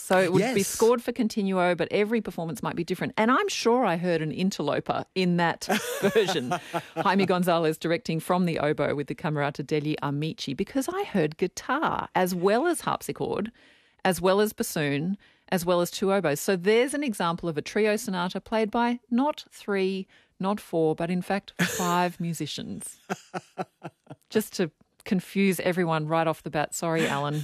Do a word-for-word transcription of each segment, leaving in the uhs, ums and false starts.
So it would be Yes. scored for continuo, but every performance might be different. And I'm sure I heard an interloper in that version. Jaime Gonzalez directing from the oboe with the Camerata degli Amici, because I heard guitar as well as harpsichord, as well as bassoon, as well as two oboes. So there's an example of a trio sonata played by not three, not four, but in fact five musicians. Just to confuse everyone right off the bat. Sorry, Alan.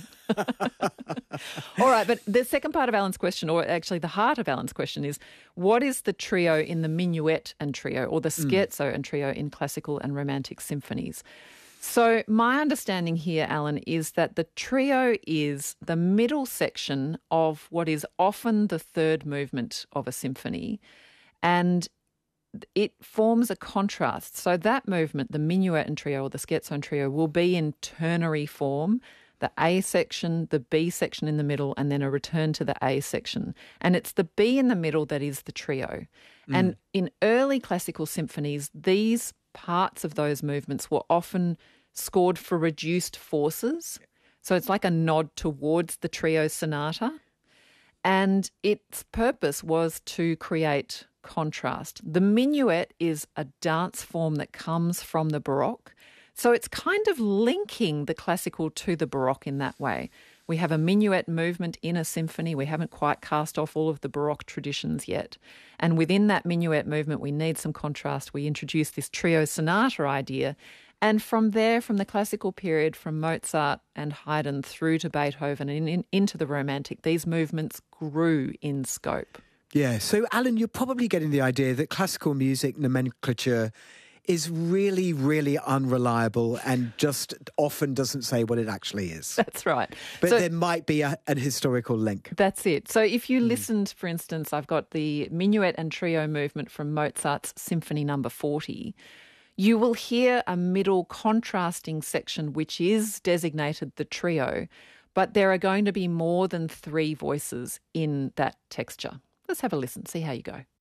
All right, but the second part of Alan's question, or actually the heart of Alan's question, is what is the trio in the minuet and trio, or the scherzo mm. and trio in classical and romantic symphonies? So my understanding here, Alan, is that the trio is the middle section of what is often the third movement of a symphony, and it forms a contrast. So that movement, the minuet and trio or the scherzo and trio, will be in ternary form, the A section, the B section in the middle, and then a return to the A section. And it's the B in the middle that is the trio. Mm. And in early classical symphonies, these parts of those movements were often scored for reduced forces. So it's like a nod towards the trio sonata. And its purpose was to create contrast. The minuet is a dance form that comes from the Baroque. So it's kind of linking the classical to the Baroque in that way. We have a minuet movement in a symphony. We haven't quite cast off all of the Baroque traditions yet. And within that minuet movement, we need some contrast. We introduce this trio sonata idea. And from there, from the classical period, from Mozart and Haydn through to Beethoven and in, into the Romantic, these movements grew in scope. Yeah, so Alan, you're probably getting the idea that classical music nomenclature is really, really unreliable and just often doesn't say what it actually is. That's right. But so, there might be a, an historical link. That's it. So if you mm. listened, for instance, I've got the minuet and trio movement from Mozart's Symphony Number forty, you will hear a middle contrasting section which is designated the trio, but there are going to be more than three voices in that texture. Let's have a listen, see how you go.